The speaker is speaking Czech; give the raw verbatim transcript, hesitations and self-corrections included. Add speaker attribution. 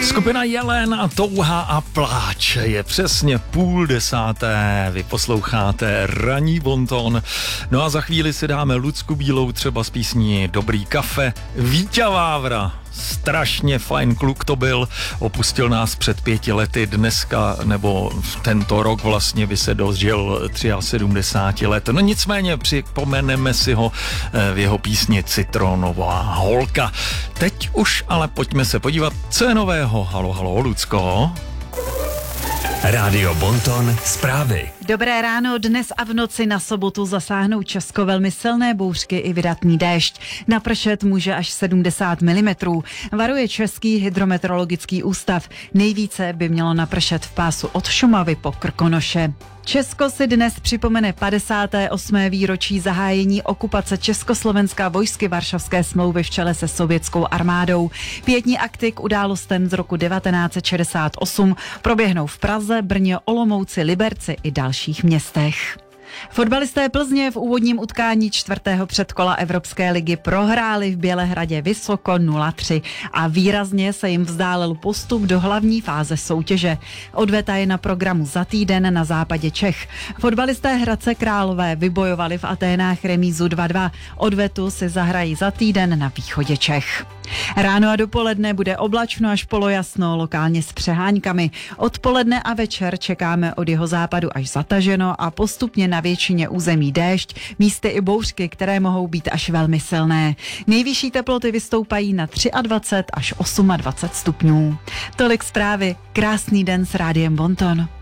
Speaker 1: Skupina Jelen a Touha a pláč je přesně půl desáté. Vy posloucháte Ranní bonton. No a za chvíli si dáme Lucku Bílou třeba z písní Dobrý kafe. Víťa Vávra, strašně fajn kluk to byl, opustil nás před pěti lety, dneska nebo tento rok vlastně by se dožil sedmdesáti třech let. No nicméně připomeneme si ho v jeho písni Citronová holka. Teď už ale pojďme se podívat, co je nového. Halo, halo, Lucko.
Speaker 2: Rádio Bonton, zprávy.
Speaker 3: Dobré ráno, dnes a v noci na sobotu zasáhnou Česko velmi silné bouřky i vydatný déšť. Napršet může až sedmdesát milimetrů. Varuje Český hydrometeorologický ústav. Nejvíce by mělo napršet v pásu od Šumavy po Krkonoše. Česko si dnes připomene padesáté osmé výročí zahájení okupace Československa vojsky Varšavské smlouvy v čele se sovětskou armádou. Pětní akty k událostem z roku devatenáct set šedesát osm proběhnou v Praze, Brně, Olomouci, Liberci i dalších městech. Fotbalisté Plzně v úvodním utkání čtvrtého předkola Evropské ligy prohráli v Bělehradě vysoko nula tři a výrazně se jim vzdálil postup do hlavní fáze soutěže. Odveta je na programu za týden na západě Čech. Fotbalisté Hradce Králové vybojovali v Aténách remízu dva dva. Odvetu si zahrají za týden na východě Čech. Ráno a dopoledne bude oblačno až polojasno, lokálně s přeháňkami. Odpoledne a večer čekáme od jeho západu až zataženo a postupně na většině území déšť, místy i bouřky, které mohou být až velmi silné. Nejvyšší teploty vystoupají na dvacet tři až dvacet osm stupňů. Tolik zprávy, krásný den s Rádiem Bonton.